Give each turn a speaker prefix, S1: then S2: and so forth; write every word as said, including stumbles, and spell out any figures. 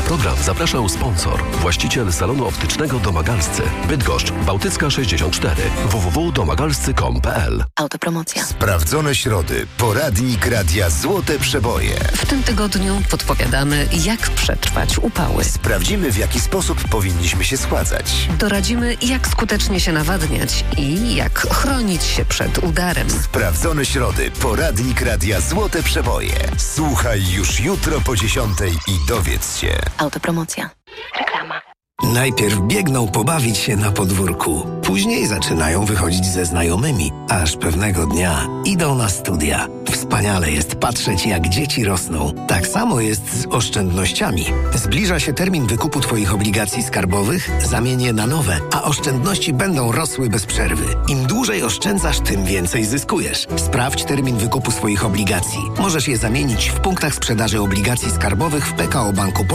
S1: program zapraszał sponsor, właściciel salonu optycznego Domagalscy, Bydgoszcz, Bałtycka sześćdziesiąt cztery, w w w kropka domagalscy kropka com kropka p l.
S2: Autopromocja.
S3: Sprawdzone środy. Poradnik Radia Złote Przeboje.
S2: W tym tygodniu podpowiadamy, jak przetrwać upały.
S3: Sprawdzimy, w jaki sposób powinniśmy się schładzać.
S2: Doradzimy, jak skutecznie się nawadniać i jak chronić się przed udarem.
S3: Sprawdzone środy. Poradnik Radia Złote Przeboje. Słuchaj już jutro po dziesiątej i dowiedz się.
S2: Autopromocja. Reklama.
S4: Najpierw biegną pobawić się na podwórku, później zaczynają wychodzić ze znajomymi, aż pewnego dnia idą na studia. Wspaniale jest patrzeć, jak dzieci rosną. Tak samo jest z oszczędnościami. Zbliża się termin wykupu Twoich obligacji skarbowych, zamień je na nowe, a oszczędności będą rosły bez przerwy. Im dłużej oszczędzasz, tym więcej zyskujesz. Sprawdź termin wykupu swoich obligacji. Możesz je zamienić w punktach sprzedaży obligacji skarbowych w P K O Banku Polskim